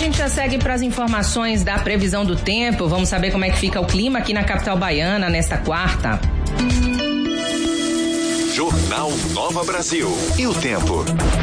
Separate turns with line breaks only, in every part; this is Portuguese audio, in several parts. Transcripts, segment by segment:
gente já segue para as informações da previsão do tempo. Vamos saber como é que fica o clima aqui na capital baiana nesta quarta.
Jornal Nova Brasil. E o tempo?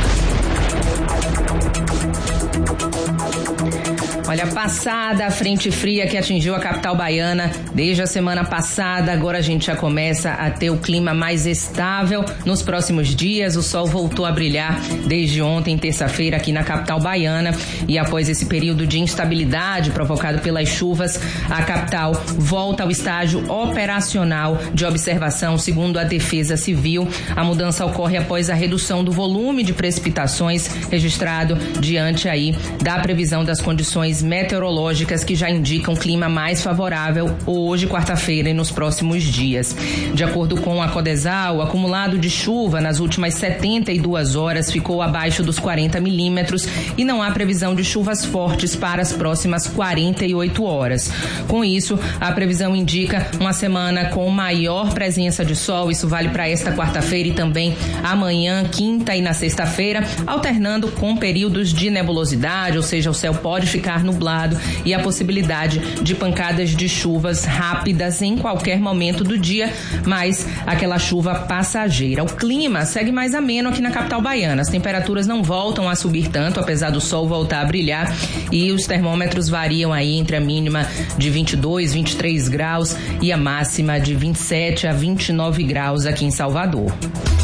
Olha, passada a frente fria que atingiu a capital baiana desde a semana passada, agora a gente já começa a ter o clima mais estável nos próximos dias. O sol voltou a brilhar desde ontem, terça-feira, aqui na capital baiana, e após esse período de instabilidade provocado pelas chuvas, a capital volta ao estágio operacional de observação, segundo a Defesa Civil. A mudança ocorre após a redução do volume de precipitações registrado diante aí da previsão das condições meteorológicas que já indicam clima mais favorável hoje, quarta-feira, e nos próximos dias. De acordo com a Codesal, o acumulado de chuva nas últimas 72 horas ficou abaixo dos 40 milímetros e não há previsão de chuvas fortes para as próximas 48 horas. Com isso, a previsão indica uma semana com maior presença de sol. Isso vale para esta quarta-feira e também amanhã, quinta e na sexta-feira, alternando com períodos de nebulosidade, ou seja, o céu pode ficar nublado e a possibilidade de pancadas de chuvas rápidas em qualquer momento do dia, mas aquela chuva passageira. O clima segue mais ameno aqui na capital baiana. As temperaturas não voltam a subir tanto, apesar do sol voltar a brilhar, e os termômetros variam aí entre a mínima de 22, 23 graus e a máxima de 27 a 29 graus aqui em Salvador.